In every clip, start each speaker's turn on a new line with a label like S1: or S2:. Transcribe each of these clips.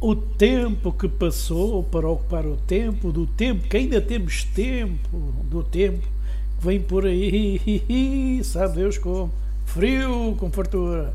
S1: o tempo que passou para ocupar o tempo, do tempo, que ainda temos tempo, do tempo que vem por aí, sabe Deus como, frio com fartura,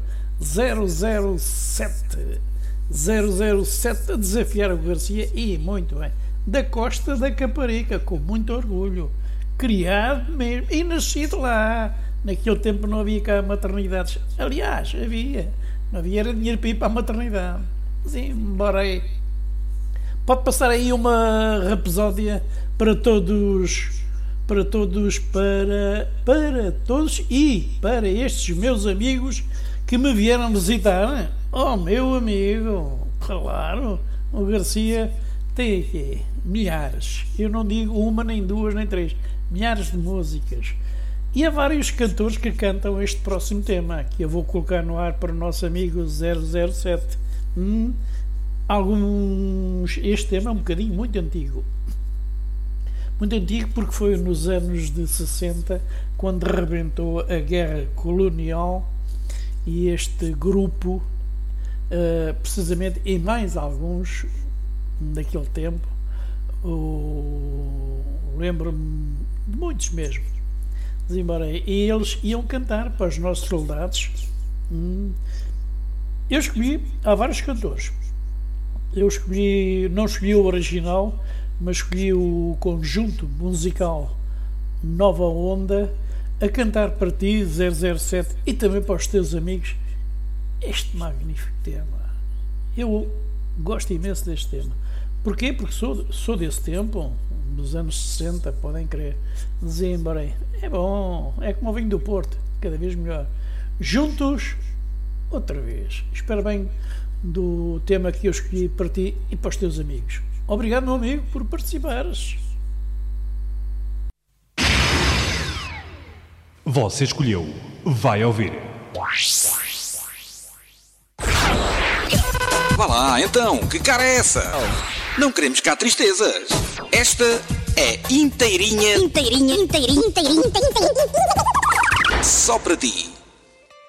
S1: 007 a desafiar o Garcia, e muito bem, da Costa da Caparica, com muito orgulho, criado mesmo, e nascido lá. Naquele tempo não havia cá maternidades, aliás, não havia era dinheiro para ir para a maternidade. Sim, bora aí. Pode passar aí uma rapsódia para todos, para todos e para estes meus amigos que me vieram visitar. Oh, meu amigo, claro, o Garcia tem aqui milhares, eu não digo uma, nem duas, nem três, milhares de músicas. E há vários cantores que cantam este próximo tema, que eu vou colocar no ar para o nosso amigo 007. Este tema é um bocadinho muito antigo. Muito antigo porque foi nos anos de 60, quando rebentou a guerra colonial, e este grupo, precisamente, e mais alguns daquele tempo, lembro-me de muitos mesmo, e eles iam cantar para os nossos soldados. Eu escolhi, há vários cantores, não escolhi o original, mas escolhi o conjunto musical Nova Onda a cantar para ti, 007, e também para os teus amigos, este magnífico tema. Eu gosto imenso deste tema. Porquê? Porque sou desse tempo, dos anos 60, podem crer. Desembarei. É bom, é como o vinho do Porto, cada vez melhor. Juntos, outra vez. Espero bem do tema que eu escolhi para ti e para os teus amigos. Obrigado, meu amigo, por participares.
S2: Você escolheu, vai ouvir.
S3: Vá lá, então, que cara é essa? Não queremos cá tristezas. Esta é inteirinha.
S4: Inteirinha.
S3: Só para ti.